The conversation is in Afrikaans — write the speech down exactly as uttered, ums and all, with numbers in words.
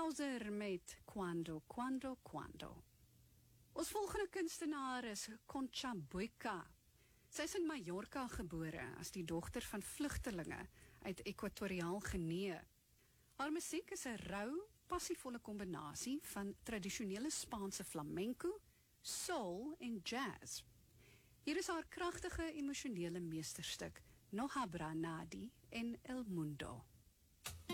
Bowser met Quando, Quando, Quando. Ons volgende kunstenaar is Concha Boyka. Sy is in Mallorca gebore as die dogter van vlugtelinge uit Ekwatoriaal Guinea. Haar musiek is 'n rou, passievolle kombinasie van tradisionele Spaanse flamenco, soul en jazz. Hier is haar kragtige emosionele meesterstuk, No Habrá Nadie en El Mundo.